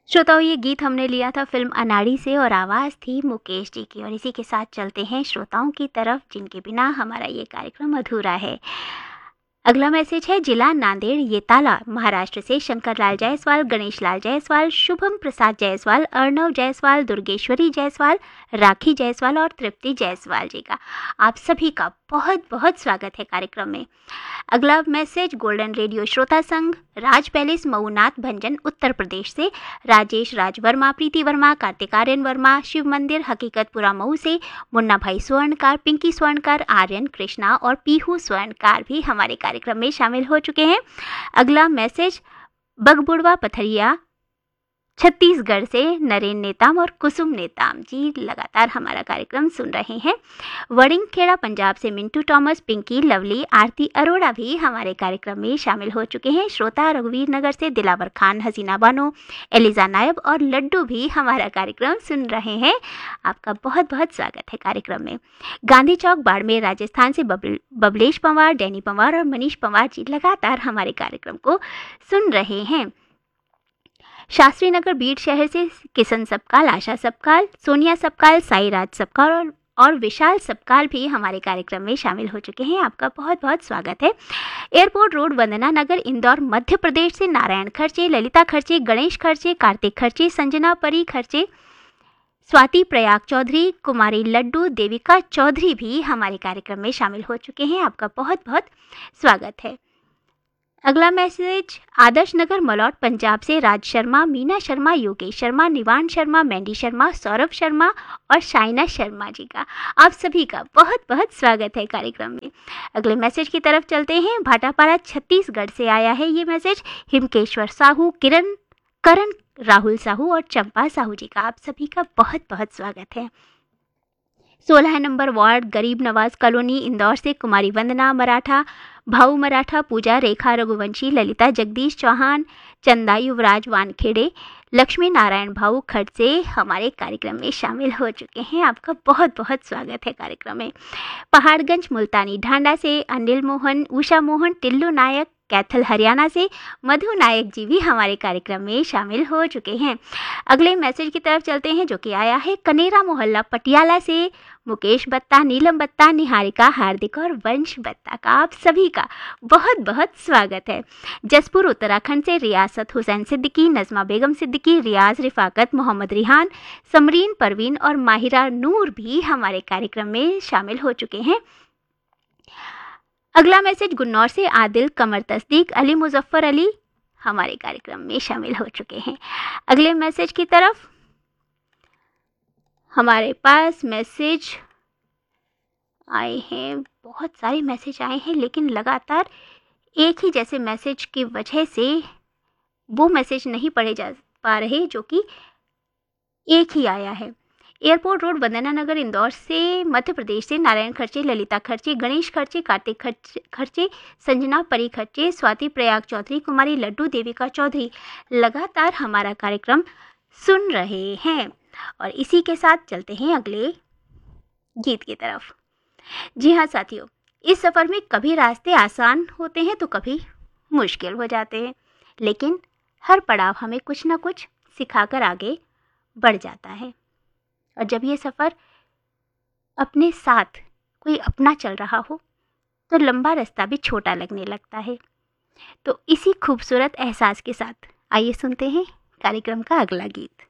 श्रोताओं, ये गीत हमने लिया था फिल्म अनाड़ी से और आवाज़ थी मुकेश जी की। और इसी के साथ चलते हैं श्रोताओं की तरफ जिनके बिना हमारा ये कार्यक्रम अधूरा है। अगला मैसेज है जिला नांदेड़ येताला महाराष्ट्र से शंकर लाल जायसवाल, गणेश लाल जायसवाल, शुभम प्रसाद जायसवाल, अर्णव जायसवाल, दुर्गेश्वरी जायसवाल, राखी जायसवाल और तृप्ति जायसवाल जी का आप सभी का बहुत बहुत स्वागत है कार्यक्रम में। अगला मैसेज गोल्डन रेडियो श्रोता संघ राज पैलेस मऊनाथ भंजन उत्तर प्रदेश से राजेश राज वर्मा, प्रीति वर्मा, कार्तिक आर्यन वर्मा, शिव मंदिर हकीकतपुरा मऊ से मुन्ना भाई स्वर्णकार, पिंकी स्वर्णकार, आर्यन कृष्णा और पीहू स्वर्णकार भी हमारे कार्यक्रम में शामिल हो चुके हैं। अगला मैसेज बगबुड़वा पथरिया छत्तीसगढ़ से नरेन नेताम और कुसुम नेताम जी लगातार हमारा कार्यक्रम सुन रहे हैं। वड़िंगखेड़ा पंजाब से मिंटू टॉमस, पिंकी, लवली, आरती अरोड़ा भी हमारे कार्यक्रम में शामिल हो चुके हैं। श्रोता रघुवीर नगर से दिलावर खान, हसीना बानो, एलिजा नायब और लड्डू भी हमारा कार्यक्रम सुन रहे हैं। आपका बहुत बहुत स्वागत है कार्यक्रम में। गांधी चौक बाड़मेर राजस्थान से बबलेश पंवार, डैनी पंवार और मनीष पंवार जी लगातार हमारे कार्यक्रम को सुन रहे हैं। शास्त्री नगर बीड़ शहर से किशन सबकाल, आशा सबकाल, सोनिया सबकाल, साई राज सबकाल और विशाल सबकाल भी हमारे कार्यक्रम में शामिल हो चुके हैं। आपका बहुत बहुत स्वागत है। एयरपोर्ट रोड वंदना नगर इंदौर मध्य प्रदेश से नारायण खर्चे, ललिता खर्चे, गणेश खर्चे, कार्तिक खर्चे, संजना परी खर्चे, स्वाति प्रयाग चौधरी, कुमारी लड्डू, देविका चौधरी भी हमारे कार्यक्रम में शामिल हो चुके हैं। आपका बहुत बहुत स्वागत है। अगला मैसेज आदर्श नगर मलौट पंजाब से राज शर्मा, मीना शर्मा, योगेश शर्मा, निवान शर्मा, मैंडी शर्मा, सौरभ शर्मा और शाइना शर्मा जी का आप सभी का बहुत बहुत स्वागत है कार्यक्रम में। अगले मैसेज की तरफ चलते हैं। भाटापारा छत्तीसगढ़ से आया है ये मैसेज हिमकेश्वर साहू, करण राहुल साहू और चंपा साहू जी का आप सभी का बहुत बहुत स्वागत है। 16 नंबर वार्ड गरीब नवाज कॉलोनी इंदौर से कुमारी वंदना मराठा, भाऊ मराठा, पूजा, रेखा रघुवंशी, ललिता जगदीश चौहान, चंदा युवराज वानखेड़े, लक्ष्मी नारायण भाऊ खट से हमारे कार्यक्रम में शामिल हो चुके हैं। आपका बहुत बहुत स्वागत है कार्यक्रम में। पहाड़गंज मुल्तानी ढांडा से अनिल मोहन, उषा मोहन, टिल्लू नायक, कैथल हरियाणा से मधु नायक जी भी हमारे कार्यक्रम में शामिल हो चुके हैं। अगले मैसेज की तरफ चलते हैं जो कि आया है कनेरा मोहल्ला पटियाला से मुकेश बत्ता, नीलम बत्ता, निहारिका, हार्दिक और वंश बत्ता का आप सभी का बहुत बहुत स्वागत है। जसपुर उत्तराखंड से रियासत हुसैन सिद्दीकी, नजमा बेगम सिद्दीकी, रियाज रिफाकत, मोहम्मद रिहान, समरीन परवीन और माहिरा नूर भी हमारे कार्यक्रम में शामिल हो चुके हैं। अगला मैसेज गुन्नौर से आदिल, कमर तस्दीक, अली मुजफ्फर अली हमारे कार्यक्रम में शामिल हो चुके हैं। अगले मैसेज की तरफ हमारे पास मैसेज आए हैं, बहुत सारे मैसेज आए हैं लेकिन लगातार एक ही जैसे मैसेज की वजह से वो मैसेज नहीं पढ़े जा पा रहे जो कि एक ही आया है। एयरपोर्ट रोड वंदना नगर इंदौर से मध्य प्रदेश से नारायण खर्चे, ललिता खर्चे, गणेश खर्चे, कार्तिक खर्चे, संजना परी खर्चे, स्वाति प्रयाग चौधरी, कुमारी लड्डू, देविका चौधरी लगातार हमारा कार्यक्रम सुन रहे हैं। और इसी के साथ चलते हैं अगले गीत की तरफ। जी हाँ साथियों, इस सफ़र में कभी रास्ते आसान होते हैं तो कभी मुश्किल हो जाते हैं, लेकिन हर पड़ाव हमें कुछ ना कुछ सिखाकर आगे बढ़ जाता है। और जब ये सफ़र अपने साथ कोई अपना चल रहा हो तो लंबा रास्ता भी छोटा लगने लगता है। तो इसी खूबसूरत एहसास के साथ आइए सुनते हैं कार्यक्रम का अगला गीत।